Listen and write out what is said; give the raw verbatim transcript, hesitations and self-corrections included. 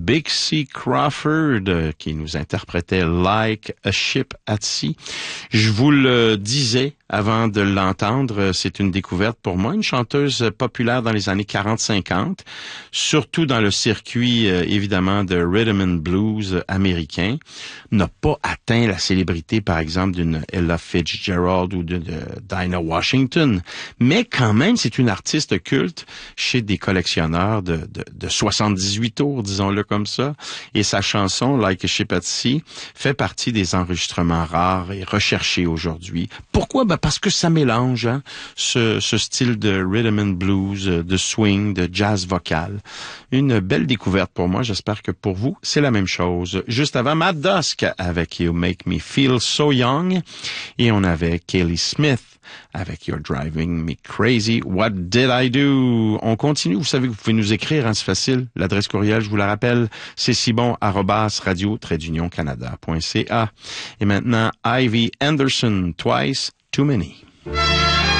Big C. Crawford euh, qui nous interprétait Like a Ship at Sea. Je vous le disais avant de l'entendre, c'est une découverte pour moi, une chanteuse populaire dans les années quarante cinquante, surtout dans le circuit euh, évidemment de rhythm and blues américain, n'a pas atteint la célébrité par exemple d'une Ella Fitzgerald ou de, de Dinah Washington, mais quand même c'est une artiste culte chez des collectionneurs de, de, de soixante-dix-huit tours, disons-le comme ça, et sa chanson Like a Ship at Sea fait partie des enregistrements rares et recherchés aujourd'hui. Pourquoi? Ben parce que ça mélange hein, ce, ce style de rhythm and blues, de swing, de jazz vocal. Une belle découverte pour moi, j'espère que pour vous, c'est la même chose. Juste avant, Matt Dusk avec You Make Me Feel So Young, et on avait Kaylee Smith avec You're Driving Me Crazy, What Did I Do? On continue, vous savez que vous pouvez nous écrire, hein, c'est facile. L'adresse courriel, je vous la rappelle, c'est sibon arobase radio tiret union canada point c a. Et maintenant, Ivy Anderson, Twice Too Many.